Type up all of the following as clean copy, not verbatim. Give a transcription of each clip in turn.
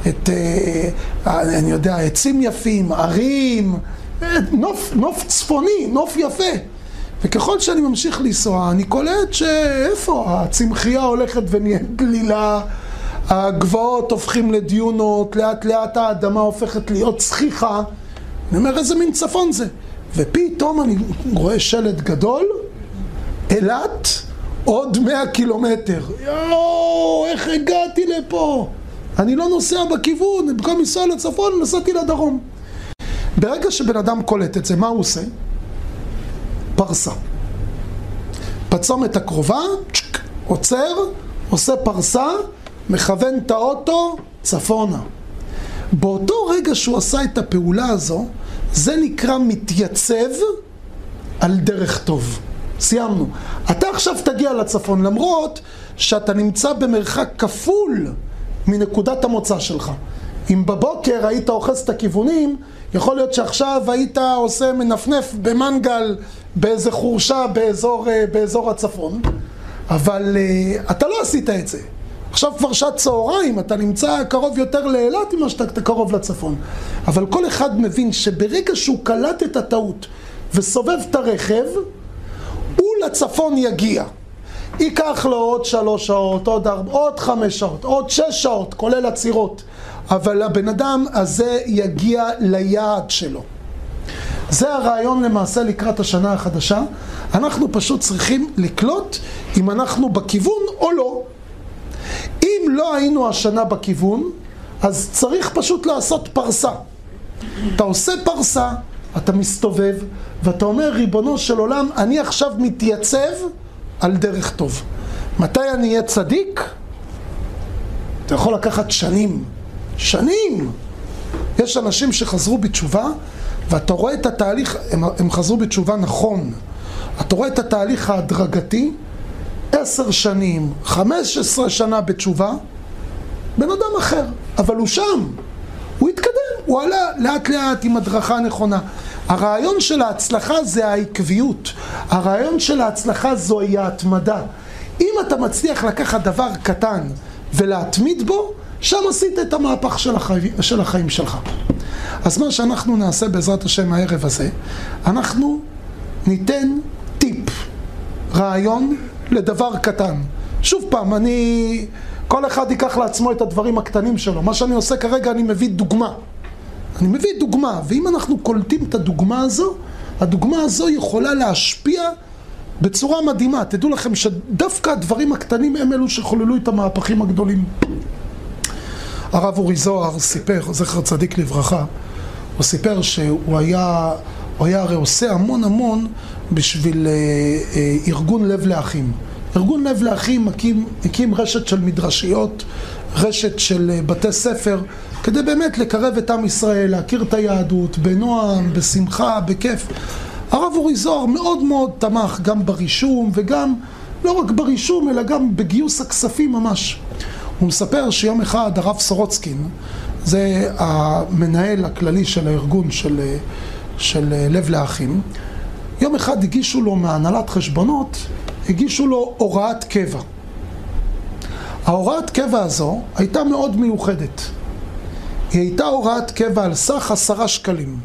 אני יודע, עצים יפים, ערים, נוף צפוני, נוף יפה. וככל שאני ממשיך לנסוע, אני קולט שאיפה הצמחייה הולכת ונהיית דלילה, הגבעות הופכים לדיונות, לאט לאט האדמה הופכת להיות צחיחה. אני אומר, איזה מין צפון זה? ופתאום אני רואה שלט גדול, אילת, עוד 100 קילומטר. יואו, איך הגעתי לפה? אני לא נוסע בכיוון, במקום לנסוע לצפון, נסעתי לדרום. ברגע שבן אדם קולט את זה, מה הוא עושה? פרסה. בצומת הקרובה, עוצר, עושה פרסה, מכוון את האוטו, צפונה. באותו רגע שהוא עשה את הפעולה הזו, זה נקרא מתייצב על דרך טוב. סיימנו. אתה עכשיו תגיע לצפון, למרות שאתה נמצא במרחק כפול מנקודת המוצא שלך. אם בבוקר היית אוחז את הכיוונים, יכול להיות שעכשיו היית עושה מנפנף במנגל באיזה חורשה באזור הצפון, אבל אתה לא עשית את זה. עכשיו כבר שעת צהריים, אתה נמצא קרוב יותר לאילת ממה שאתה קרוב לצפון. אבל כל אחד מבין שברגע שהוא קלט את הטעות וסובב את הרכב, הוא לצפון יגיע. ייקח לו עוד 3 שעות, עוד 5 שעות, עוד 6 שעות, כולל עצירות. אבל הבן אדם הזה יגיע ליעד שלו. זה הרעיון למעשה לקראת השנה החדשה. אנחנו פשוט צריכים לקלוט אם אנחנו בכיוון או לא. אם לא היינו השנה בכיוון, אז צריך פשוט לעשות פרסה. אתה עושה פרסה, אתה מסתובב, ואתה אומר, ריבונו של עולם, אני עכשיו מתייצב על דרך טוב. מתי אני אהיה צדיק? אתה יכול לקחת שנים. שנים! יש אנשים שחזרו בתשובה, ואתה רואה את התהליך, הם חזרו בתשובה נכון. אתה רואה את התהליך ההדרגתי, 10 שנים, 15 שנה בתשובה, בן אדם אחר, אבל הוא שם, הוא התקדם, הוא עלה לאט לאט עם הדרכה נכונה. הרעיון של ההצלחה זה העקביות, הרעיון של ההצלחה זוהי ההתמדה. אם אתה מצליח לקחת דבר קטן ולהתמיד בו, שם עשית את המהפך של החיים שלך. אז מה שאנחנו נעשה בעזרת השם הערב הזה, אנחנו ניתן טיפ, רעיון לדבר קטן. שוב פעם, כל אחד ייקח לעצמו את הדברים הקטנים שלו. מה שאני עושה כרגע, אני מביא דוגמה. ואם אנחנו קולטים את הדוגמה הזו יכולה להשפיע בצורה מדהימה. תדעו לכם שדווקא הדברים הקטנים הם אלו שחוללו את המהפכים הגדולים. הרב אורי זוהר סיפר, זכר צדיק לברכה, הוא סיפר שהוא היה הרי עושה המון בשביל ארגון לב לאחים. ארגון לב לאחים הקים רשת של מדרשיות, רשת של בתי ספר, כדי באמת לקרב את עם ישראל, להכיר את היהדות, בנועם, בשמחה, בכיף. הרב אורי זוהר מאוד תמך גם ברישום, וגם לא רק ברישום, אלא גם בגיוס הכספים ממש. הוא מספר שיום אחד הרב סורוצקין, זה המנהל הכללי של הארגון של לב לאחים, יום אחד הגישו לו מהנהלת חשבונות, הגישו לו הוראת קבע. ההוראת קבע הזו הייתה מאוד מיוחדת. היא הייתה הוראת קבע על סך 10 שקלים.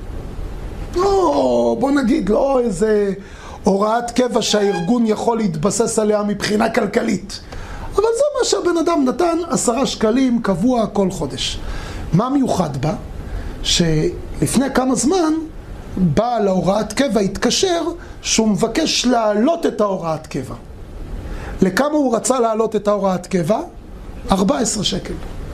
בוא נגיד, לא איזה הוראת קבע שהארגון יכול להתבסס עליה מבחינה כלכלית. אבל זה מה שהבן אדם נתן, 10 שקלים קבוע כל חודש. מה מיוחד בה? שלפני כמה זמן בעל ההוראת קבע התקשר שהוא מבקש להעלות את ההוראת קבע. לכמה הוא רצה להעלות את ההוראת קבע? 14 שקל.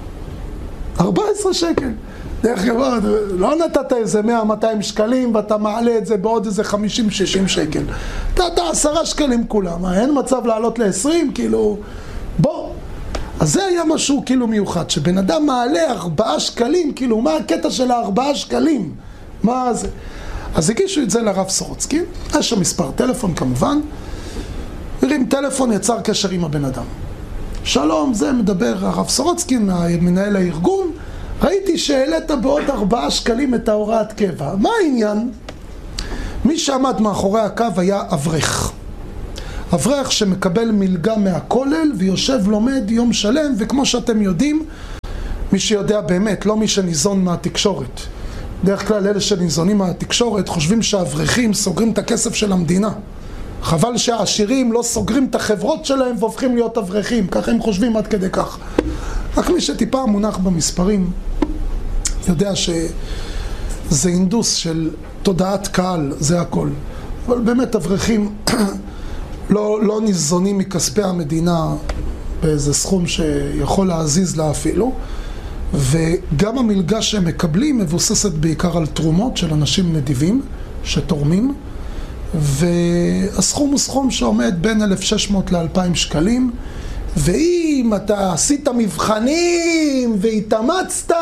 14 שקל. דרך כבוד, לא נתת איזה 100-200 שקלים ואתה מעלה את זה בעוד איזה 50-60 שקל. אתה 10 שקלים כולם, אין מצב לעלות ל-20, כאילו, בוא. אז זה היה משהו כאילו מיוחד, שבן אדם מעלה 4 שקלים, כאילו, מה הקטע של 4 שקלים? מה זה? אז הגישו את זה לרב סורוצקין, יש שם מספר טלפון כמובן, הרים טלפון, יצר קשר עם הבן אדם. שלום, זה מדבר הרב סורוצקין, מנהל הארגון, ראיתי שהעלית בעוד 4 שקלים את ההוראת קבע. מה העניין? מי שעמד מאחורי הקו היה אברך. אברך שמקבל מלגה מהכולל ויושב לומד יום שלם, וכמו שאתם יודעים, מי שיודע באמת, לא מי שניזון מהתקשורת. דרך כלל אלה שניזונים מהתקשורת חושבים שהאברכים סוגרים את הכסף של המדינה. חבל שהעשירים לא סוגרים את החברות שלהם והופכים להיות אברכים, ככה הם חושבים עד כדי כך. רק מי שטיפה מונח במספרים יודע שזה אינדוס של תודעת קהל, זה הכל. אבל באמת אברכים לא ניזונים מכספי המדינה באיזה סכום שיכול להזיז לה אפילו, וגם המלגה שהם מקבלים מבוססת בעיקר על תרומות של אנשים נדיבים שתורמים, והסכום הוא סכום שעומד בין 1,600 ל-2,000 שקלים, ואם אתה עשית מבחנים והתאמצת,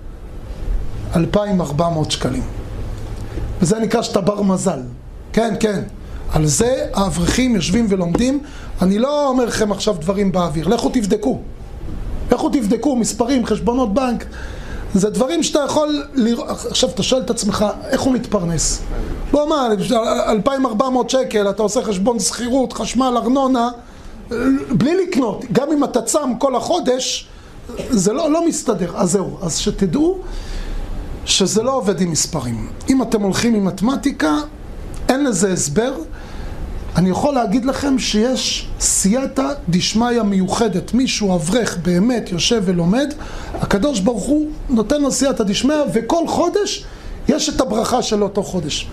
2,400 שקלים. וזה נקרא שאתה בר מזל. כן, כן. על זה האברכים יושבים ולומדים. אני לא אומר לכם עכשיו דברים באוויר. לכו תבדקו. לכו תבדקו מספרים, חשבונות בנק. זה דברים שאתה יכול לראות. עכשיו אתה שואל את עצמך, איך הוא מתפרנס? לא מה, 2,400 שקל, אתה עושה חשבון שכירות, חשמל, ארנונה, בלי לקנות. גם אם אתה צם כל החודש, זה לא מסתדר. אז זהו. אז שתדעו שזה לא עובד עם מספרים. אם אתם הולכים עם מתמטיקה, אין לזה הסבר. אני יכול להגיד לכם שיש סייעתא דשמיא מיוחדת. מישהו אברך באמת יושב ולומד, הקדוש ברוך הוא נותן לו סייעתא דשמיא, וכל חודש יש את הברכה של אותו חודש.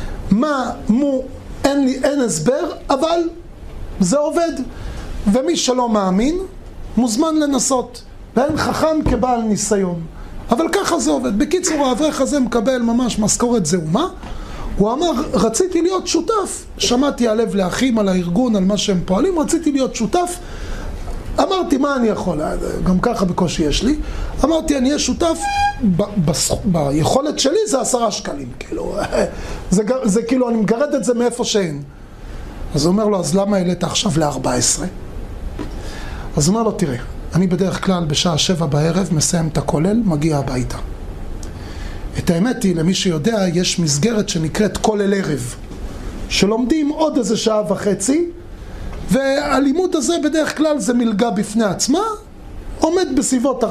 אין הסבר, אבל זה עובד. ומי שלא מאמין, מוזמן לנסות. ואין חכם כבעל ניסיון. אבל ככה זה עובד. בקיצור, האברך הזה מקבל ממש משכורת זעומה. הוא אמר, רציתי להיות שותף. שמעתי הלב לאחים על הארגון, על מה שהם פועלים, רציתי להיות שותף. אמרתי, מה אני יכול? גם ככה בקושי יש לי. אמרתי, אני אהיה שותף, ביכולת שלי זה 10 שקלים. כאילו, זה כאילו, אני מגרד את זה מאיפה שאין. אז הוא אומר לו, אז למה העלית עכשיו ל-14? אז הוא אומר לו, תראה, אני בדרך כלל בשעה 7 בערב מסיים את הכולל, מגיע הביתה. את האמת היא, למי שיודע, יש מסגרת שנקראת כולל ערב, שלומדים עוד איזה שעה וחצי, והלימוד הזה בדרך כלל זה מלגה בפני עצמה, עומד בסביבות 400-500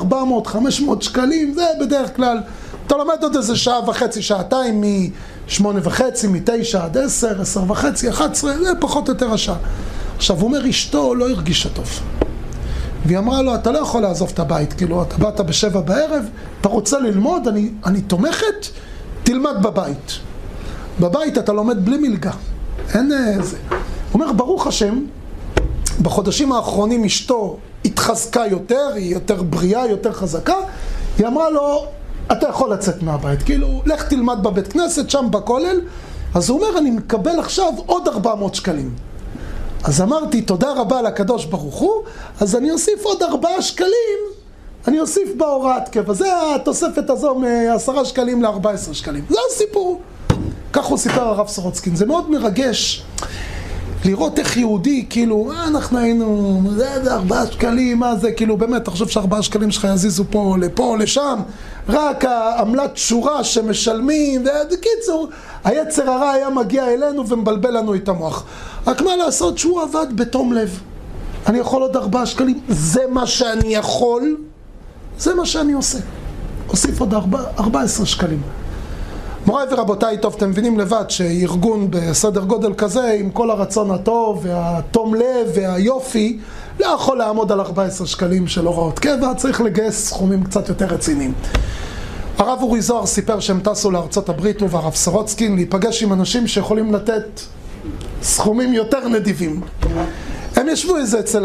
שקלים, זה בדרך כלל, אתה לומד עוד איזה שעה וחצי, שעתיים, מ-8:30, מ-9 עד 10, 10:30, 11, זה פחות או יותר השעה. עכשיו, הוא אומר, אשתו לא הרגישה טוב. והיא אמרה לו, אתה לא יכול לעזוב את הבית, כאילו, אתה באת ב7 בערב, אתה רוצה ללמוד, אני תומכת, תלמד בבית. בבית אתה לומד בלי מלגה, אין זה. הוא אומר, ברוך השם, בחודשים האחרונים אשתו התחזקה יותר, היא יותר בריאה, יותר חזקה, היא אמרה לו, אתה יכול לצאת מהבית, כאילו, לך תלמד בבית כנסת, שם בכולל. אז הוא אומר, אני מקבל עכשיו עוד 400 שקלים. אז אמרתי, תודה רבה לקדוש ברוך הוא, אז אני אוסיף עוד 4 שקלים, אני אוסיף בהוראת קבע. זה התוספת הזו מ10 שקלים ל14 שקלים. זה הסיפור. כך הוא סיפר הרב סורוצקין. זה מאוד מרגש לראות איך יהודי, כאילו, אנחנו היינו, זה 4 שקלים, מה זה, כאילו, באמת, אתה חושב ש4 שקלים שלך יזיזו פה, לפה, לשם, רק העמלת שורה שמשלמים, ובקיצור, היצר הרע היה מגיע אלינו ומבלבל לנו את המוח. רק מה לעשות שהוא עבד בתום לב. אני יכול עוד 4 שקלים, זה מה שאני יכול, זה מה שאני עושה. אוסיף עוד 14 שקלים. מוריי ורבותיי, טוב, אתם מבינים לבד שארגון בסדר גודל כזה, עם כל הרצון הטוב והתום לב והיופי, לא יכול לעמוד על 14 שקלים של הוראות קבע, צריך לגייס סכומים קצת יותר רציניים. הרב אורי זוהר סיפר שהם טסו לארצות הברית, הוא והרב סורוצקין, להיפגש עם אנשים שיכולים לתת סכומים יותר נדיבים. הם ישבו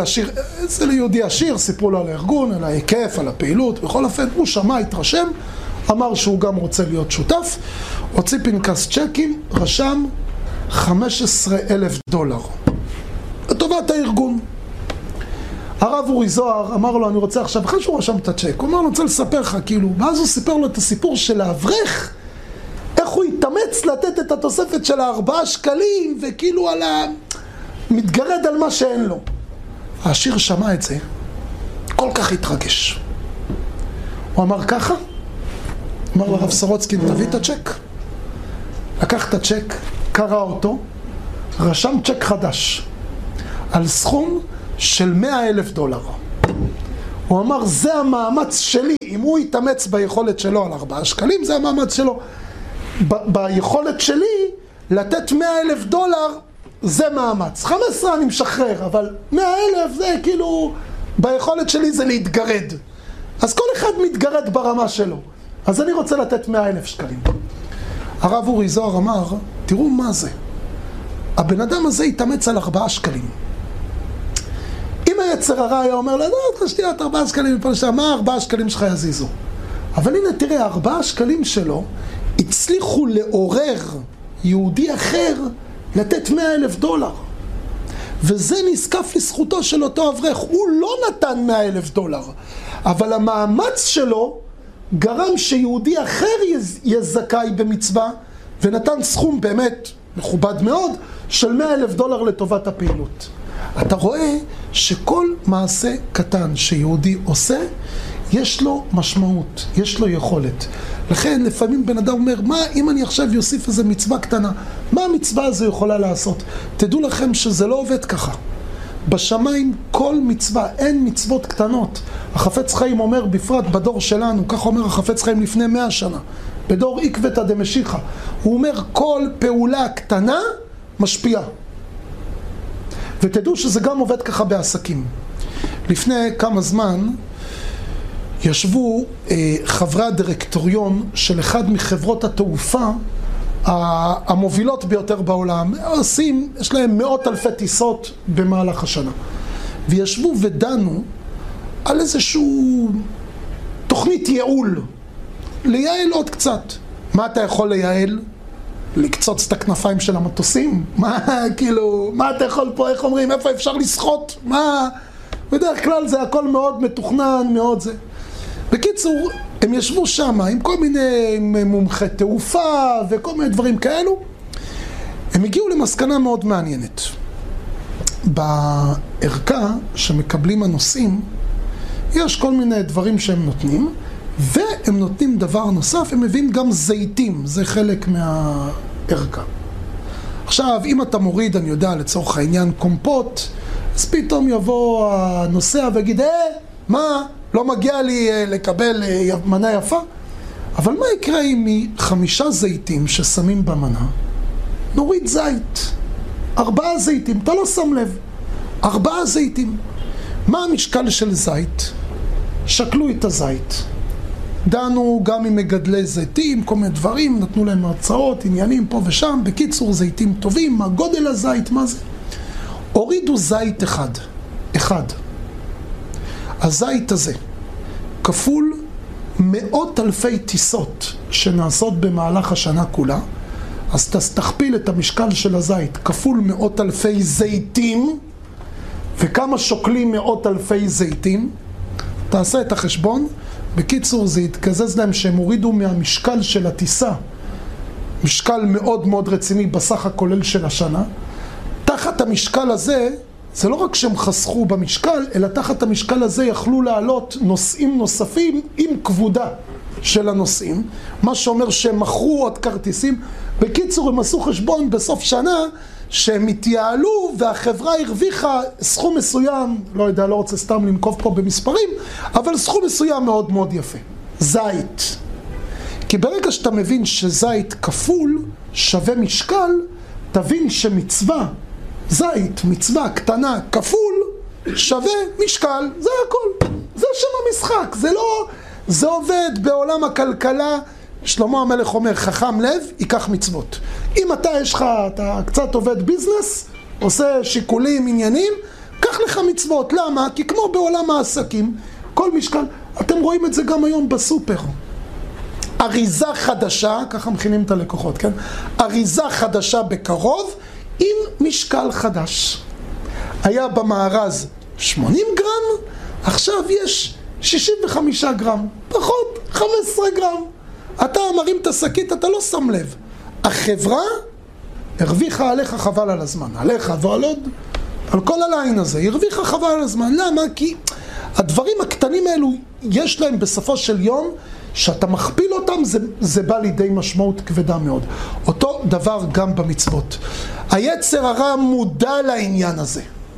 אצל יהודי עשיר, סיפרו לו על הארגון, על ההיקף, על הפעילות, בכל אופן, הוא שמע, התרשם, אמר שהוא גם רוצה להיות שותף, הוציא פנקס צ'קים, רשם $15,000 לטובת הארגון. הרב אורי זוהר אמר לו, אני רוצה עכשיו, אחרי שהוא רשם את הצ'ק, הוא אמר לו, אני רוצה לספר לך, כאילו, ואז הוא סיפר לו את הסיפור של האברך, איך הוא התאמץ לתת את התוספת של 4 שקלים, וכאילו מתגרד על מה שאין לו. העשיר שמע את זה, כל כך התרגש. הוא אמר ככה, אמר לרב סורוצקין, תביא את הצ'ק. לקח את הצ'ק, קרא אותו, רשם צ'ק חדש, על סכום של $100,000. הוא אמר, זה המאמץ שלי. אם הוא יתאמץ ביכולת שלו על 4 שקלים, זה המאמץ שלו. ביכולת שלי, לתת $100,000, זה מאמץ. 15 אני משחרר, אבל 100,000 זה כאילו, ביכולת שלי זה להתגרד. אז כל אחד מתגרד ברמה שלו. אז אני רוצה לתת 100,000 שקלים. הרב אורי זוהר אמר, תראו מה זה. הבן אדם הזה יתאמץ על 4 שקלים. אם היצר הרע היה אומר, לא, תשתיע את 4 שקלים, מה 4 שקלים שלך יזיזו? אבל הנה תראה, 4 שקלים שלו הצליחו לעורר יהודי אחר לתת $100,000. וזה נזקף לזכותו של אותו אברך. הוא לא נתן $100,000, אבל המאמץ שלו גרם שיהודי אחר יהיה זכאי במצווה, ונתן סכום באמת מכובד מאוד של $100,000 לטובת הפעילות. אתה רואה שכל מעשה קטן שיהודי עושה, יש לו משמעות, יש לו יכולת. לכן לפעמים בן אדם אומר, מה אם אני עכשיו יוסיף איזו מצווה קטנה? מה המצווה הזו יכולה לעשות? תדעו לכם שזה לא עובד ככה. בשמיים כל מצווה, אין מצוות קטנות. החפץ חיים אומר, בפרט בדור שלנו, כך אומר החפץ חיים לפני 100 שנה, בדור עקבתא דמשיחא, הוא אומר, כל פעולה קטנה משפיעה. ותדעו שזה גם עובד ככה בעסקים. לפני כמה זמן ישבו חברי הדירקטוריון של אחד מחברות התעופה המובילות ביותר בעולם, יש להם 100,000 טיסות במהלך השנה, וישבו ודנו על איזשהו תוכנית ייעול, לייעל עוד קצת. מה אתה יכול לייעל? לקצוץ את הכנפיים של המטוסים? מה אתה יכול פה, איך אומרים, איפה אפשר לשחות? בדרך כלל זה הכל מאוד מתוכנן, מאוד זה. בקיצור, הם ישבו שם עם כל מיני מומחי תעופה וכל מיני דברים כאלו. הם הגיעו למסקנה מאוד מעניינת. בערכה שמקבלים הנוסעים, יש כל מיני דברים שהם נותנים, והם נותנים דבר נוסף, הם מביאים גם זיתים, זה חלק מהערכה. עכשיו, אם אתה מוריד, אני יודע, לצורך העניין קומפוט, אז פתאום יבוא הנוסע ויגיד, מה? לא מגיע לי לקבל מנה יפה? אבל מה יקרה אם מ5 זיתים ששמים במנה, נוריד זית? 4 זיתים, אתה לא שם לב. 4 זיתים. מה המשקל של זית? שקלו את הזית. דנו גם עם מגדלי זיתים, כל מיני דברים, נתנו להם הרצאות, עניינים פה ושם. בקיצור, זיתים טובים, מה גודל הזית, מה זה? הורידו זית אחד. הזית הזה, כפול 100,000 טיסות שנעשות במהלך השנה כולה, אז תכפיל את המשקל של הזית, כפול 100,000 זיתים, וכמה שוקלים 100,000 זיתים, תעשה את החשבון. בקיצור, זה יתקזז להם שהם הורידו מהמשקל של הטיסה, משקל מאוד מאוד רציני בסך הכולל של השנה. תחת המשקל הזה, זה לא רק שהם חסכו במשקל, אלא תחת המשקל הזה יכלו לעלות נוסעים נוספים עם כבודה של הנוסעים, מה שאומר שהם מכרו עוד כרטיסים. בקיצור, הם עשו חשבון בסוף שנה שהם התייעלו והחברה הרוויחה סכום מסוים, לא יודע, לא רוצה סתם לנקוב פה במספרים, אבל סכום מסוים מאוד מאוד יפה. זית. כי ברגע שאתה מבין שזית כפול שווה משקל, תבין שמצווה, זית, מצווה קטנה כפול, שווה משקל, זה הכל. זה שם המשחק, זה עובד בעולם הכלכלה. שלמה המלך אומר, חכם לב, ייקח מצוות. אם אתה קצת עובד ביזנס, עושה שיקולים, עניינים, קח לך מצוות. למה? כי כמו בעולם העסקים, כל משקל, אתם רואים את זה גם היום בסופר. אריזה חדשה, ככה מכינים את הלקוחות, כן? אריזה חדשה בקרוב, עם משקל חדש. היה במארז 80 גרם, עכשיו יש 65 גרם, פחות 15 גרם. אתה מרים את השקית, אתה לא שם לב. החברה הרוויחה עליך חבל על הזמן. עליך ועל עוד, על כל הליין הזה, הרוויחה חבל על הזמן. למה? כי הדברים הקטנים האלו, יש להם בסופו של יום, שאתה מכפיל אותם, זה בא לידי משמעות כבדה מאוד. אותו דבר גם במצוות. היצר הרע מודע לעניין הזה.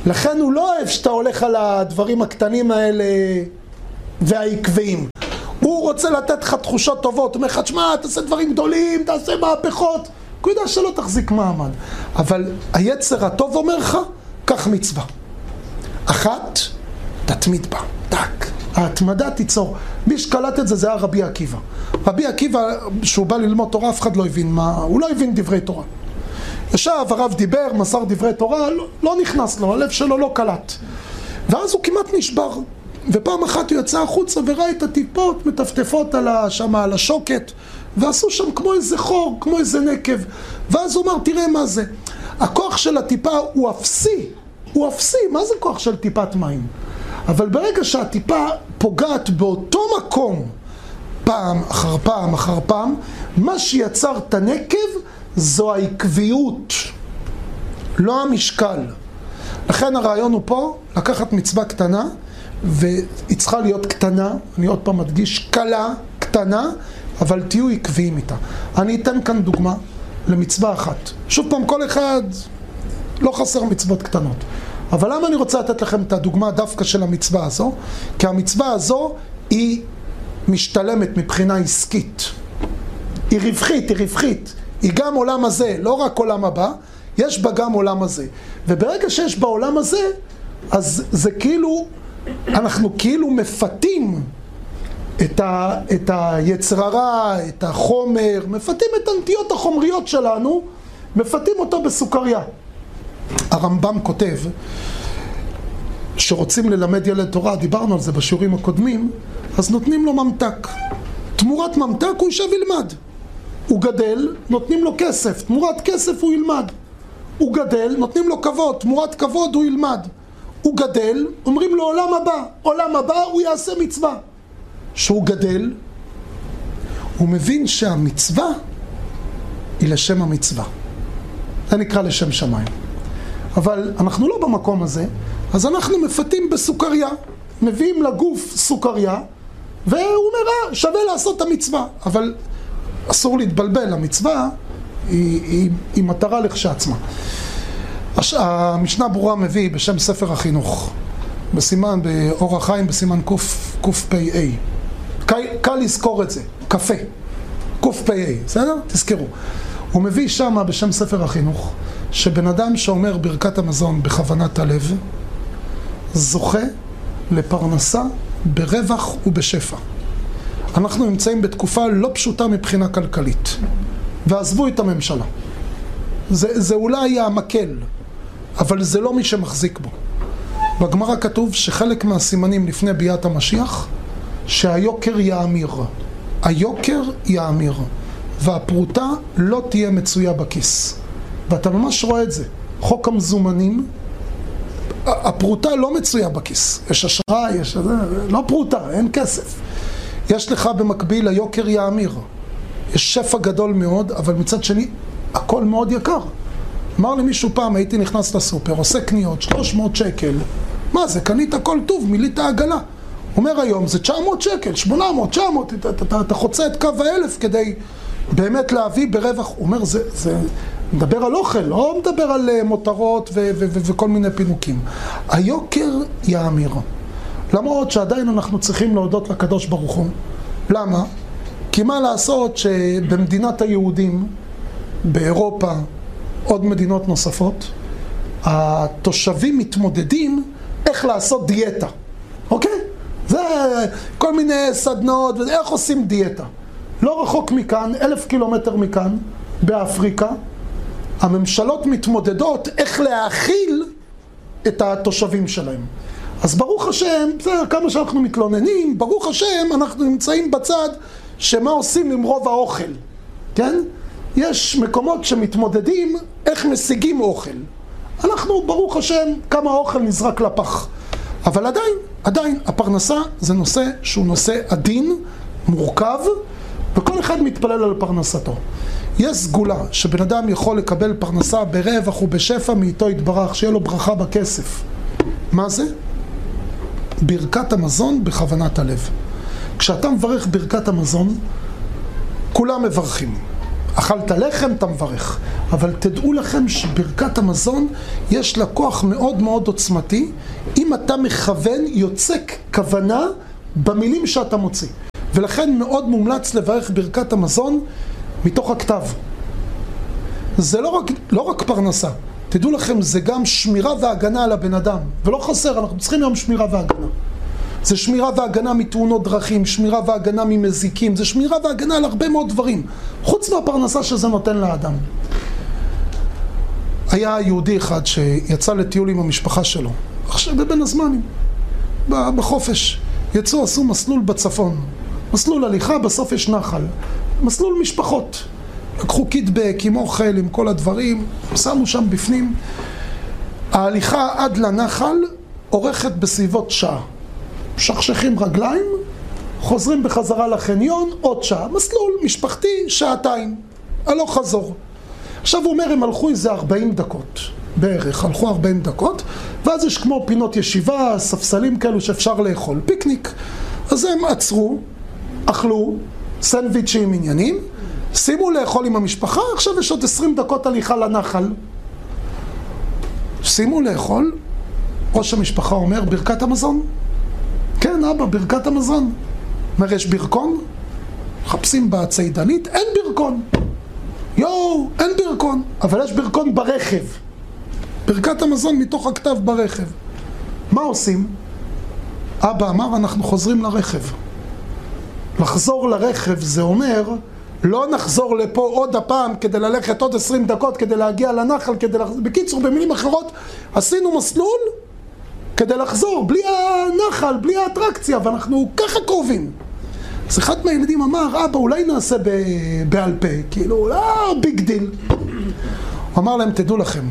לכן הוא לא אוהב שאתה הולך על הדברים הקטנים האלה והעקביים. הוא רוצה לתת לך תחושות טובות, הוא אומר לך, תשמע, תעשה דברים גדולים, תעשה מהפכות, הוא יודע שלא תחזיק מעמד. אבל היצר הטוב אומר לך, קח מצווה. אחת, תתמיד בה, טק. ההתמדה תיצור. מי שקלט את זה, זה היה רבי עקיבא. רבי עקיבא, שהוא בא ללמוד תורה, אף אחד לא הבין מה, הוא לא הבין דברי תורה. ישב, הרב דיבר, מסר דברי תורה, לא נכנס לו, הלב שלו לא קלט. ואז הוא כמעט נשבר. ופעם אחת הוא יצא החוצה וראה את הטיפות מטפטפות שם על השוקת, ועשו שם כמו איזה חור, כמו איזה נקב. ואז הוא אמר, תראה מה זה. הכוח של הטיפה הוא אפסי. הוא אפסי, מה זה כוח של טיפת מים? אבל ברגע שהטיפה פוגעת באותו מקום, פעם אחר פעם אחר פעם, מה שיצר את הנקב זו העקביות, לא המשקל. לכן הרעיון הוא פה, לקחת מצווה קטנה, והיא צריכה להיות קטנה, אני עוד פעם מדגיש, קלה, קטנה, אבל תהיו עקביים איתה. אני אתן כאן דוגמה למצווה אחת. שוב פעם, כל אחד לא חסר מצוות קטנות. אבל למה אני רוצה לתת לכם את הדוגמה דווקא של המצווה הזו? כי המצווה הזו היא משתלמת מבחינה עסקית. היא רווחית, היא רווחית. היא גם עולם הזה, לא רק עולם הבא, יש בה גם עולם הזה. וברגע שיש בה עולם הזה, אז זה כאילו, אנחנו כאילו מפתים את היצר הרע, את החומר, מפתים את הנטיות החומריות שלנו, מפתים אותו בסוכריה. הרמב"ם כותב שרוצים ללמד ילד תורה, דיברנו על זה בשיעורים הקודמים, אז נותנים לו ממתק. תמורת ממתק הוא יישב ילמד. הוא גדל, נותנים לו כסף, תמורת כסף הוא ילמד. הוא גדל, נותנים לו כבוד, תמורת כבוד הוא ילמד. הוא גדל, אומרים לו עולם הבא, עולם הבא הוא יעשה מצווה. שהוא גדל, הוא מבין שהמצווה היא לשם המצווה. זה נקרא לשם שמיים. אבל אנחנו לא במקום הזה, אז אנחנו מפתים בסוכריה, מביאים לגוף סוכריה, והוא אומר, שווה לעשות את המצווה. אבל אסור להתבלבל, המצווה היא מטרה לכשעצמה. המשנה ברורה מביא בשם ספר החינוך, בסימן, באור החיים, בסימן קפ"א. קל לזכור את זה, קפה, קפ"א, בסדר? תזכרו. הוא מביא שם בשם ספר החינוך, שבן אדם שאומר ברכת המזון בכוונת הלב, זוכה לפרנסה ברווח ובשפע. אנחנו נמצאים בתקופה לא פשוטה מבחינה כלכלית, ועזבו את הממשלה. זה אולי המקל, אבל זה לא מי שמחזיק בו. בגמרא כתוב שחלק מהסימנים לפני ביאת המשיח, שהיוקר יאמיר. היוקר יאמיר, והפרוטה לא תהיה מצויה בכיס. ואתה ממש רואה את זה. חוק המזומנים, הפרוטה לא מצויה בכיס. יש אשראי, יש... לא פרוטה, אין כסף. יש לך במקביל היוקר יאמיר. יש שפע גדול מאוד, אבל מצד שני, הכל מאוד יקר. אמר לי מישהו פעם, הייתי נכנס לסופר, עושה קניות, 300 שקל. מה זה? קנית הכל טוב, מילאת העגלה. אומר היום, זה 900 שקל, 800, 900, אתה חוצה את קו ה-1000 כדי באמת להביא ברווח. הוא אומר, זה מדבר על אוכל, לא מדבר על מותרות וכל מיני פינוקים. היוקר יאמיר. למרות שעדיין אנחנו צריכים להודות לקדוש ברוך הוא. למה? כי מה לעשות שבמדינת היהודים, באירופה, עוד מדינות נוספות, התושבים מתמודדים איך לעשות דיאטה. אוקיי? זה כל מיני סדנאות, איך עושים דיאטה. לא רחוק מכאן, 1,000 קילומטר מכאן, באפריקה, הממשלות מתמודדות איך להאכיל את התושבים שלהם. אז ברוך השם, כמה שאנחנו מתלוננים, ברוך השם, אנחנו נמצאים בצד שמה עושים עם רוב האוכל. כן? יש מקומות שמתמודדים איך משיגים אוכל. אנחנו, ברוך השם, כמה אוכל נזרק לפח. אבל עדיין, הפרנסה זה נושא שהוא נושא עדין, מורכב, וכל אחד מתפלל על פרנסתו. יש סגולה שבן אדם יכול לקבל פרנסה ברווח ובשפע מאיתו יתברך, שיהיה לו ברכה בכסף. מה זה? ברכת המזון בכוונת הלב. כשאתה מברך ברכת המזון, כולם מברכים. אכלת לחם, אתה מברך. אבל תדעו לכם שברכת המזון יש לה כוח מאוד מאוד עוצמתי. אם אתה מכוון, יוצק כוונה במילים שאתה מוציא. ולכן מאוד מומלץ לברך ברכת המזון מתוך הכתב. זה לא רק פרנסה. תדעו לכם, זה גם שמירה והגנה על הבן אדם. ולא חסר, אנחנו צריכים היום שמירה והגנה. זה שמירה והגנה מתאונות דרכים, שמירה והגנה ממזיקים, זה שמירה והגנה על הרבה מאוד דברים, חוץ מהפרנסה שזה נותן לאדם. היה יהודי אחד שיצא לטיול עם המשפחה שלו, עכשיו בבין הזמנים, בחופש. יצאו, עשו מסלול בצפון, מסלול הליכה, בסוף יש נחל, מסלול משפחות. לקחו קיטבק עם אוכל, עם כל הדברים, שמו שם בפנים. ההליכה עד לנחל עורכת בסביבות שעה. שכשכים רגליים, חוזרים בחזרה לחניון, עוד שעה. מסלול משפחתי, שעתיים. הלוך חזור. עכשיו הוא אומר, הם הלכו איזה 40 דקות. בערך, הלכו 40 דקות. ואז יש כמו פינות ישיבה, ספסלים כאלו שאפשר לאכול. פיקניק. אז הם עצרו, אכלו, סנדוויצ'ים עניינים, שימו לאכול עם המשפחה, עכשיו יש עוד 20 דקות הליכה לנחל. שימו לאכול, ראש המשפחה אומר, ברכת המזון. כן, אבא, ברכת המזון. אומר, יש ברכון? חפשים בציידנית, אין ברכון. יואו, אין ברכון. אבל יש ברכון ברכב. ברכת המזון מתוך הכתב ברכב. מה עושים? אבא אמר, אנחנו חוזרים לרכב. לחזור לרכב זה אומר, לא נחזור לפה עוד הפעם כדי ללכת עוד 20 דקות כדי להגיע לנחל, בקיצור, במילים אחרות, עשינו מסלול כדי לחזור, בלי הנחל, בלי האטרקציה, ואנחנו ככה קרובים. אז אחד מהילדים אמר, אבא, אולי נעשה בעל פה, כאילו, לא, ביג דיל. הוא אמר להם, תדעו לכם,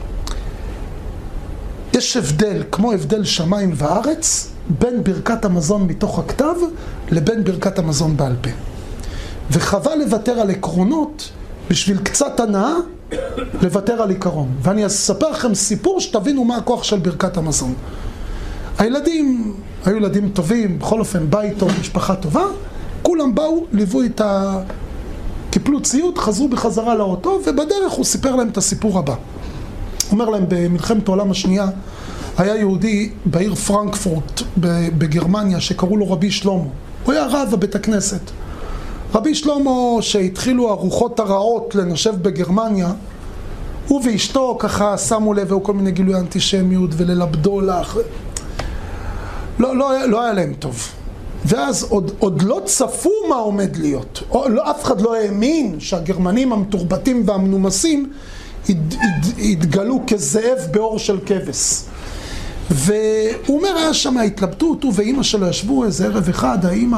יש הבדל, כמו הבדל שמיים וארץ, בין ברכת המזון מתוך הכתב לבין ברכת המזון בעל פה. וחבל לוותר על עקרונות בשביל קצת הנאה, לוותר על עיקרון. ואני אספר לכם סיפור שתבינו מה הכוח של ברכת המזון. הילדים היו ילדים טובים, בכל אופן בית טוב, משפחה טובה, כולם באו, ליוו את קיפלו ציוד, חזרו בחזרה לאוטו, ובדרך הוא סיפר להם את הסיפור הבא. הוא אומר להם, במלחמת העולם השנייה, היה יהודי בעיר פרנקפורט בגרמניה שקראו לו רבי שלמה. הוא היה רב בבית הכנסת. רבי שלמה שהתחילו הרוחות הרעות לנשב בגרמניה, הוא ואשתו ככה שמו לב, והיו כל מיני גילוי אנטישמיות וללבדו לך. לא היה להם טוב. ואז עוד לא צפו מה עומד להיות. אף אחד לא האמין שהגרמנים המתורבתים והמנומסים התגלו כזאב באור של כבש. והוא אומר, היה שם ההתלבטות, הוא ואמא שלו ישבו איזה ערב אחד, האמא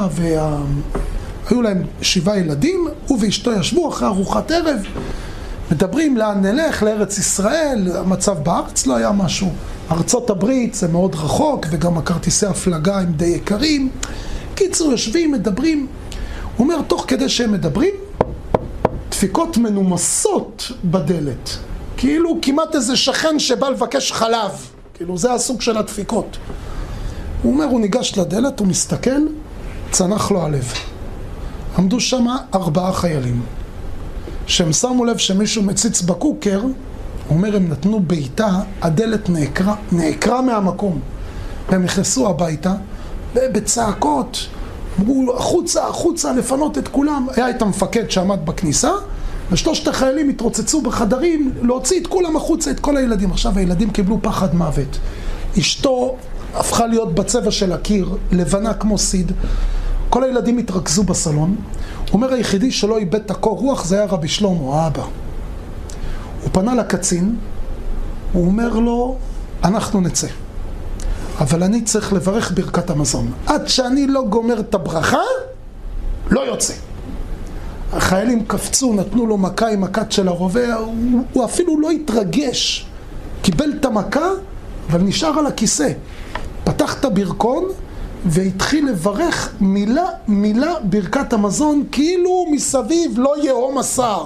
היו להם 7 ילדים, הוא ואשתו ישבו אחרי ארוחת ערב, מדברים לאן נלך, לארץ ישראל, המצב בארץ לא היה משהו, ארצות הברית זה מאוד רחוק, וגם הכרטיסי הפלגה הם די יקרים, קיצור יושבים, מדברים, הוא אומר, תוך כדי שהם מדברים, דפיקות מנומסות בדלת, כאילו כמעט איזה שכן שבא לבקש חלב, כאילו זה הסוג של הדפיקות. הוא אומר, הוא ניגש לדלת, הוא מסתכל, צנח לו הלב. עמדו שם 4 חיילים. שהם שמו לב שמישהו מציץ בקוקר, הוא אומר, הם נתנו בעיטה, הדלת נעקרה מהמקום. והם נכנסו הביתה, ובצעקות, אמרו, החוצה, לפנות את כולם. היה את המפקד שעמד בכניסה, ושלושת החיילים התרוצצו בחדרים, להוציא את כולם החוצה, את כל הילדים. עכשיו הילדים קיבלו פחד מוות. אשתו הפכה להיות בצבע של הקיר, לבנה כמו סיד. כל הילדים התרכזו בסלון. הוא אומר, היחידי שלא איבד את הקור רוח, זה היה רבי שלמה, האבא. הוא פנה לקצין, הוא אומר לו, אנחנו נצא. אבל אני צריך לברך ברכת המזון. עד שאני לא גומר את הברכה, לא יוצא. החיילים קפצו, נתנו לו מכה עם מכת של הרובה, הוא אפילו לא התרגש. קיבל את המכה, אבל נשאר על הכיסא. פתח את הברכון, והתחיל לברך מילה ברכת המזון, כאילו מסביב לא יהום השר.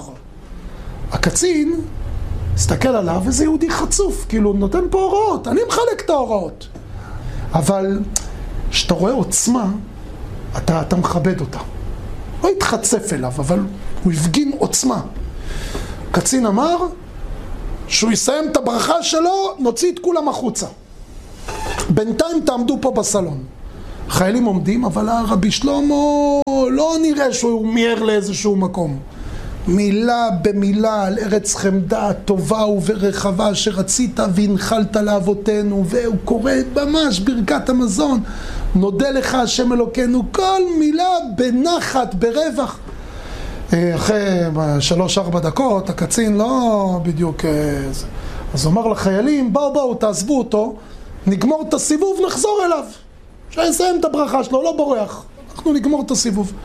הקצין הסתכל עליו, וזה יהודי חצוף, כאילו נותן פה הוראות, אני מחלק את ההוראות. אבל כשאתה רואה עוצמה, אתה מכבד אותה. לא התחצף אליו, אבל הוא הפגין עוצמה. קצין אמר, שהוא יסיים את הברכה שלו, נוציא את כולם החוצה. בינתיים תעמדו פה בסלון. חיילים עומדים, אבל הרבי שלמה לא נראה שהוא מיהר לאיזשהו מקום. מילה במילה על ארץ חמדה טובה ורחבה שרצית והנחלת לאבותינו, והוא קורא ממש ברכת המזון, נודה לך השם אלוקינו, כל מילה בנחת, ברווח. אחרי 3-4 דקות הקצין לא בדיוק אז הוא אמר לחיילים, בואו תעזבו אותו, נגמור את הסיבוב, נחזור אליו, שיסיים את הברכה שלו, לא בורח, אנחנו נגמור את הסיבוב.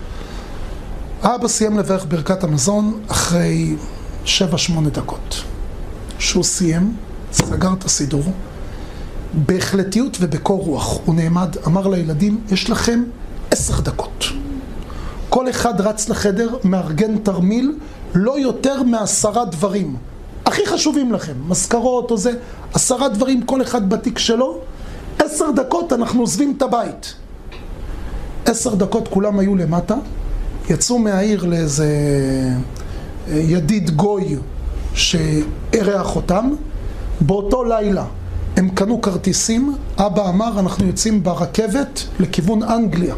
אבא סיים לברך ברכת המזון אחרי 7-8 דקות. שהוא סיים, סגר את הסידור, בהחלטיות ובקור רוח. הוא נעמד, אמר לילדים, יש לכם 10 דקות. כל אחד רץ לחדר, מארגן תרמיל, לא יותר מ10 דברים. הכי חשובים לכם, מזכרות או זה, 10 דברים, כל אחד בתיק שלו. 10 דקות אנחנו עוזבים את הבית. 10 דקות כולם היו למטה. יצאו מהעיר לאיזה ידיד גוי שערח אותם. באותו לילה הם קנו כרטיסים. אבא אמר, אנחנו יוצאים ברכבת לכיוון אנגליה.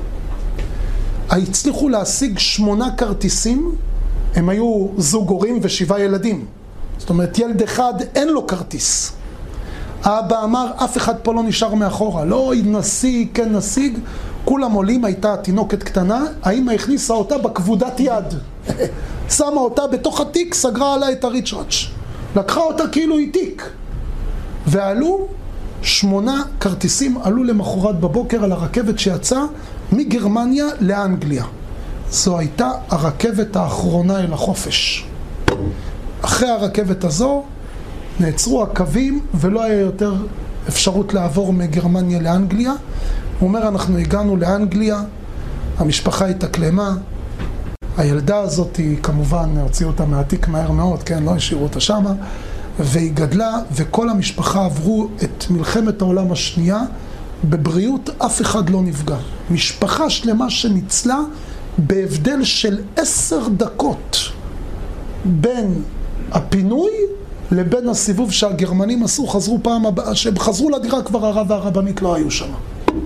הצליחו להשיג 8 כרטיסים. הם היו זוג הורים ו7 ילדים. זאת אומרת, ילד אחד אין לו כרטיס. אבא אמר, אף אחד פה לא נשאר מאחורה. לא נשיג, כן נשיג. כולם עולים, הייתה תינוקת קטנה, האמא הכניסה אותה בכבודת יד. שמה אותה בתוך התיק, סגרה עליה את הריצ'ראץ'. לקחה אותה כאילו היא תיק. ועלו 8 כרטיסים, עלו למחרת בבוקר על הרכבת שיצאה מגרמניה לאנגליה. זו הייתה הרכבת האחרונה אל החופש. אחרי הרכבת הזו נעצרו הקווים ולא היה יותר אפשרות לעבור מגרמניה לאנגליה. הוא אומר, אנחנו הגענו לאנגליה, המשפחה התאקלמה, הילדה הזאת היא כמובן הוציאו אותה מהתיק מהר מאוד, כן, לא השאירו אותה שמה, והיא גדלה וכל המשפחה עברו את מלחמת העולם השנייה, בבריאות אף אחד לא נפגע. משפחה שלמה שניצלה בהבדל של 10 דקות בין הפינוי לבין הסיבוב שהגרמנים עשו, חזרו פעם הבאה, שהם חזרו לדירה כבר הרב והרבנית לא היו שם.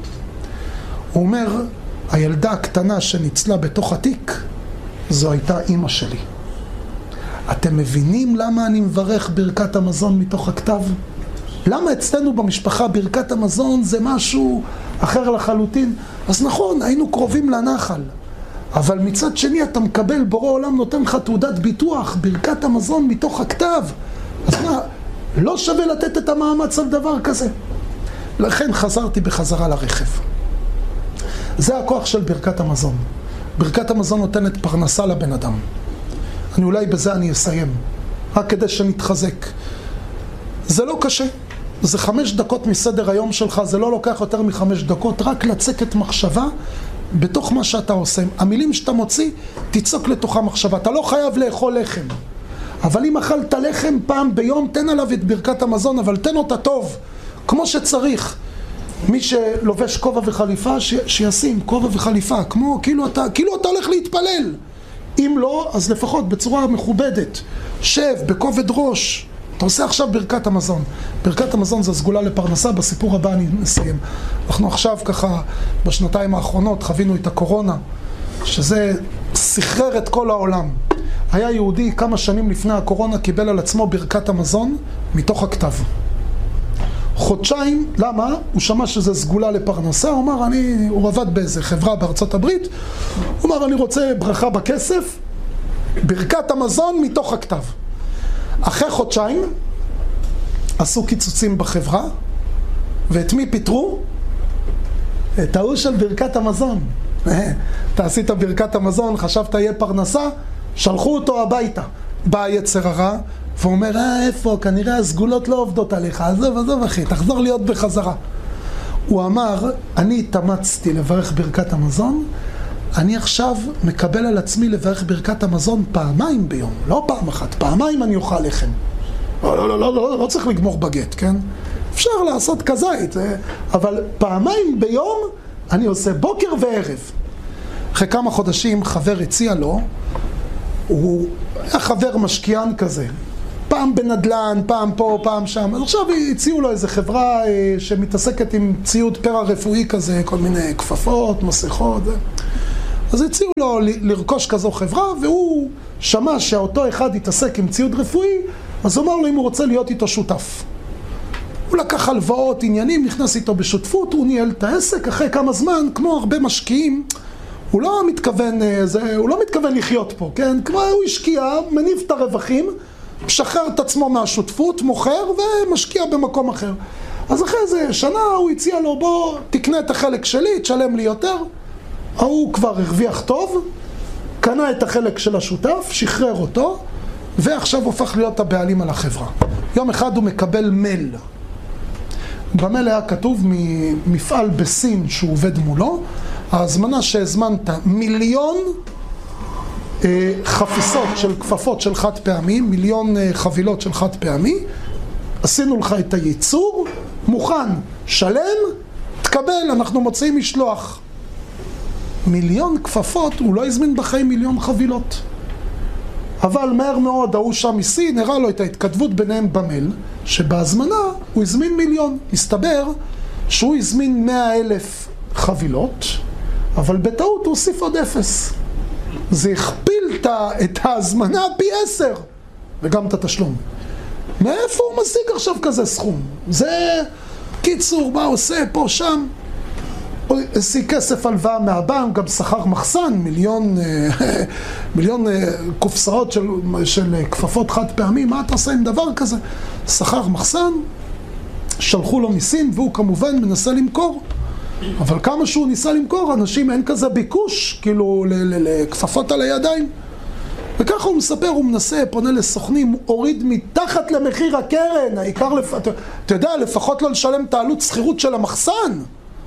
הוא אומר, הילדה הקטנה שניצלה בתוך התיק, זו הייתה אמא שלי. אתם מבינים למה אני מברך ברכת המזון מתוך הכתב? למה אצלנו במשפחה ברכת המזון זה משהו אחר לחלוטין? אז נכון, היינו קרובים לנחל. אבל מצד שני אתה מקבל, בורא עולם נותן לך תעודת ביטוח, ברכת המזון מתוך הכתב. אז מה, לא שווה לתת את המאמץ על דבר כזה. לכן חזרתי בחזרה לרכב. זה הכוח של ברכת המזון. ברכת המזון נותנת פרנסה לבן אדם. אולי בזה אני אסיים, רק כדי שנתחזק. זה לא קשה. זה 5 דקות מסדר היום שלך, זה לא לוקח יותר מ5 דקות, רק לצקת מחשבה בתוך מה שאתה עושה. המילים שאתה מוציא, תצוק לתוך המחשבה. אתה לא חייב לאכול לחם. אבל אם אכלת לחם פעם ביום, תן עליו את ברכת המזון, אבל תן אותה טוב, כמו שצריך. מי שלובש כובע וחליפה, שישים כובע וחליפה, כאילו אתה הולך להתפלל. אם לא, אז לפחות בצורה מכובדת. שב, בכובד ראש. אתה עושה עכשיו ברכת המזון. ברכת המזון זה סגולה לפרנסה. בסיפור הבא אני נסיים. אנחנו עכשיו ככה, בשנתיים האחרונות, חווינו את הקורונה, שזה סחרר את כל העולם. היה יהודי כמה שנים לפני הקורונה, קיבל על עצמו ברכת המזון מתוך הכתב. חודשיים, למה? הוא שמע שזה סגולה לפרנסה, הוא אמר, הוא עבד באיזה חברה בארצות הברית, הוא אמר, אני רוצה ברכה בכסף, ברכת המזון מתוך הכתב. אחרי חודשיים, עשו קיצוצים בחברה, ואת מי פיטרו? את ההוא של ברכת המזון. אתה עשית ברכת המזון, חשבת יהיה פרנסה, שלחו אותו הביתה. בא יצר הרע, ואומר, איפה? כנראה הסגולות לא עובדות עליך, עזוב אחי, תחזור להיות בחזרה. הוא אמר, אני התאמצתי לברך ברכת המזון, אני עכשיו מקבל על עצמי לברך ברכת המזון 2 פעמים ביום, לא פעם אחת, 2 פעמים אני אוכל לחם. לא צריך לגמור בגט, כן? אפשר לעשות כזית, אבל 2 פעמים ביום אני עושה בוקר וערב. אחרי כמה חודשים חבר הציע לו, הוא היה חבר משקיען כזה, פעם בנדלן, פעם פה, פעם שם. אז עכשיו הציעו לו איזו חברה שמתעסקת עם ציוד פרא רפואי כזה, כל מיני כפפות, מסכות. אז הציעו לו לרכוש כזו חברה, והוא שמע שאותו אחד יתעסק עם ציוד רפואי, אז הוא אמר לו אם הוא רוצה להיות איתו שותף. הוא לקח הלוואות, עניינים, נכנס איתו בשותפות, הוא ניהל את העסק. אחרי כמה זמן, כמו הרבה משקיעים, הוא לא מתכוון לחיות פה, כן? כבר הוא השקיע, מניב את הרווחים, משחרר את עצמו מהשותפות, מוכר ומשקיע במקום אחר. אז אחרי זה שנה הוא הציע לו, בוא תקנה את החלק שלי, תשלם לי יותר. הוא כבר הרוויח טוב, קנה את החלק של השותף, שחרר אותו, ועכשיו הופך להיות הבעלים על החברה. יום אחד הוא מקבל מייל. במייל היה כתוב ממפעל בסין שהוא עובד מולו, ההזמנה שהזמנת 1,000,000 חפיסות של כפפות של חד פעמי, 1,000,000 חבילות של חד פעמי, עשינו לך את הייצור, מוכן, שלם, תקבל, אנחנו מוצאים משלוח. 1,000,000 כפפות, הוא לא הזמין בחיים 1,000,000 חבילות. אבל מהר מאוד, ההוא שם מסין, הראה לו את ההתכתבות ביניהם במייל, שבהזמנה הוא הזמין 1,000,000. הסתבר שהוא הזמין 100,000 חבילות, אבל בטעות הוא הוסיף עוד 0. זה הכפיל את ההזמנה פי 10, וגם את התשלום. מאיפה הוא משיג עכשיו כזה סכום? זה קיצור, מה עושה פה, שם? הוא השיג כסף הלוואה מהבנק, גם שכר מחסן, 1,000,000 קופסאות של כפפות חד פעמי. מה אתה עושה עם דבר כזה? שכר מחסן, שלחו לו מסין, והוא כמובן מנסה למכור. אבל כמה שהוא ניסה למכור, אנשים אין כזה ביקוש, כאילו לכפפות על הידיים. וככה הוא מספר, הוא מנסה, פונה לסוכנים, הוא הוריד מתחת למחיר הקרן, העיקר, אתה יודע, לפחות לא לשלם את העלות שכירות של המחסן.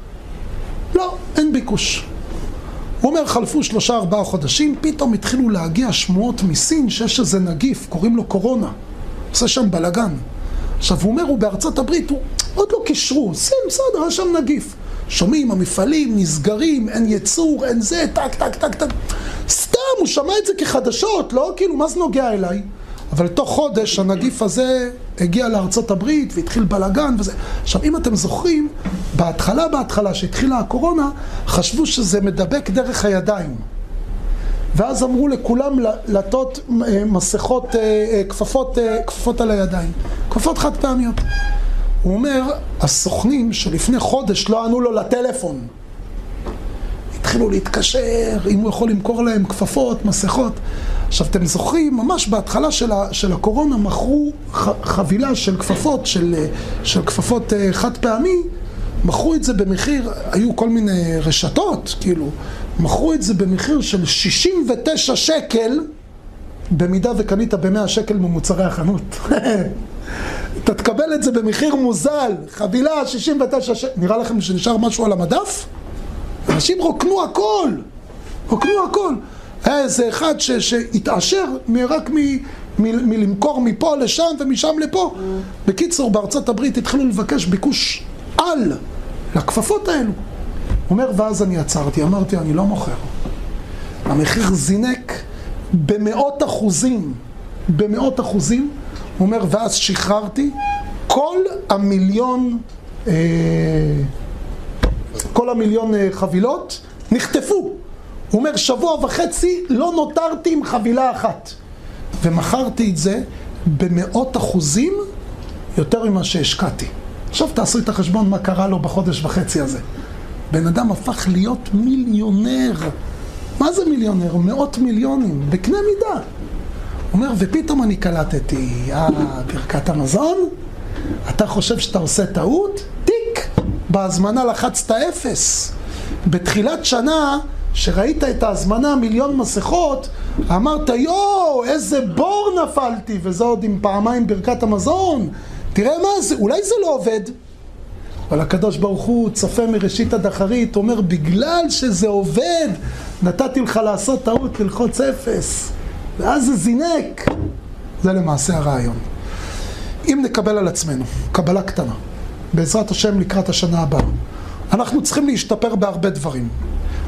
לא, אין ביקוש. הוא אומר, חלפו 3-4 חודשים, פתאום התחילו להגיע שמועות מסין שיש איזה נגיף, קוראים לו קורונה. עושה שם בלגן. עכשיו, הוא אומר, הוא בארצות הברית, הוא עוד לא קישרו, סין, בסדר, יש שם נגיף. שומעים, המפעלים נסגרים, אין ייצור, אין זה, טק, טק, טק, טק. סתם, הוא שמע את זה כחדשות, לא? כאילו, מה זה נוגע אליי? אבל תוך חודש הנגיף הזה הגיע לארצות הברית והתחיל בלגן וזה. עכשיו, אם אתם זוכרים, בהתחלה שהתחילה הקורונה, חשבו שזה מדבק דרך הידיים. ואז אמרו לכולם לטות מסכות, כפפות על הידיים. כפפות חד פעמיות. הוא אומר, הסוכנים שלפני חודש לא ענו לו לטלפון. התחילו להתקשר, אם הוא יכול למכור להם כפפות, מסכות. עכשיו, אתם זוכרים, ממש בהתחלה של הקורונה מכרו חבילה של כפפות, של כפפות חד פעמי, מכרו את זה במחיר, היו כל מיני רשתות, כאילו, מכרו את זה במחיר של 69 שקל, במידה וקנית ב100 שקל ממוצרי החנות. אתה תקבל את זה במחיר מוזל, חבילה 69 שקל, נראה לכם שנשאר משהו על המדף? אנשים רוקנו הכל, היה איזה אחד שהתעשר רק מלמכור מפה לשם ומשם לפה. בקיצור, בארצות הברית התחילו לבקש ביקוש על לכפפות האלו. הוא אומר, ואז אני עצרתי, אמרתי, אני לא מוכר. המחיר זינק ב100%. הוא אומר, ואז שחררתי כל 1,000,000 חבילות נחטפו. הוא אומר, 1.5 שבוע לא נותרתי עם חבילה אחת. ומכרתי את זה ב100% יותר ממה שהשקעתי. עכשיו תעשו את החשבון מה קרה לו בחודש וחצי הזה. בן אדם הפך להיות מיליונר. מה זה מיליונר? 100 מיליונים, בקנה מידה. הוא אומר, ופתאום אני קלטתי, ברכת המזון, אתה חושב שאתה עושה טעות? תיק, בהזמנה לחצת 0. בתחילת שנה, שראית את ההזמנה 1,000,000 מסכות, אמרת, יו, איזה בור נפלתי, וזה עוד עם פעמיים ברכת המזון. תראה מה זה, אולי זה לא עובד. אבל הקדוש ברוך הוא צופה מראשית עד אחרית, אומר, בגלל שזה עובד, נתתי לך לעשות טעות, ללחוץ 0. ואז זה זינק. זה למעשה הרעיון. אם נקבל על עצמנו, קבלה קטנה, בעזרת השם לקראת השנה הבאה, אנחנו צריכים להשתפר בהרבה דברים.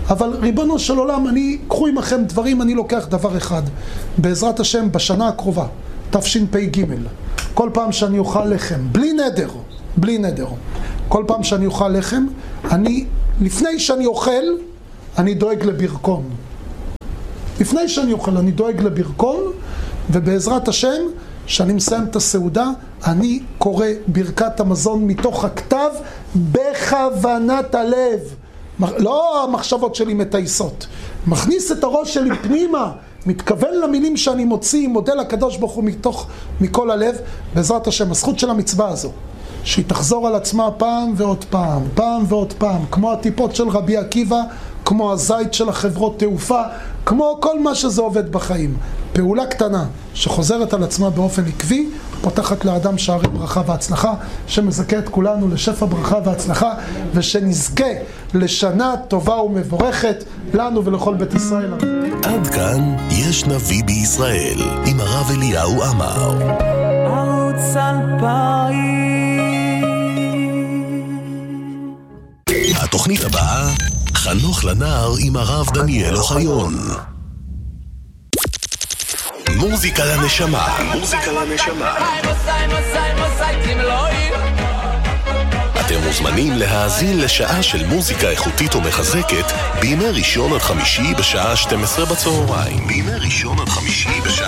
אבל ריבונו של עולם, קחו עמכם דברים, אני לוקח דבר אחד. בעזרת השם, בשנה הקרובה, תשפ"ג, כל פעם שאני אוכל לחם, בלי נדר, כל פעם שאני אוכל לחם, לפני שאני אוכל, אני דואג לברכון. לפני שאני אוכל, אני דואג לברכון, ובעזרת השם, שאני מסיים את הסעודה, אני קורא ברכת המזון מתוך הכתב בכוונת הלב. לא המחשבות שלי מטייסות. מכניס את הראש שלי פנימה, מתכוון למילים שאני מוציא, מודה לקדוש ברוך הוא מכל הלב, בעזרת השם. הזכות של המצווה הזו, שהיא תחזור על עצמה פעם ועוד פעם, פעם ועוד פעם, כמו הטיפות של רבי עקיבא, כמו הזית של החברות תעופה, כמו כל מה שזה עובד בחיים. פעולה קטנה שחוזרת על עצמה באופן עקבי, פותחת לאדם שערי ברכה והצלחה, שמזכה את כולנו לשפע ברכה והצלחה, ושנזכה לשנה טובה ומבורכת לנו ולכל בית ישראל. עד כאן יש נביא בישראל, עם הרב אליהו עמר. ערוץ 2000. התוכנית הבאה, חנוך לנער עם הרב דניאל אוחיון. מוזיקה לנשמה. אתם מוזמנים להאזין לשעה של מוזיקה איכותית ומחזקת בימי ראשון עד חמישי בשעה 12 בצהריים.